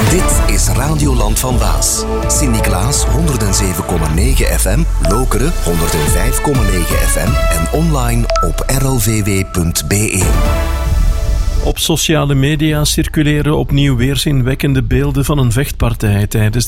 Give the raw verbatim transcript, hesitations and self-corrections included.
Dit is Radioland van Waas. Sint-Niklaas honderd zeven komma negen F M, Lokeren honderd vijf komma negen F M en online op r l v w punt b e. Op sociale media circuleren opnieuw weerzinwekkende beelden van een vechtpartij tijdens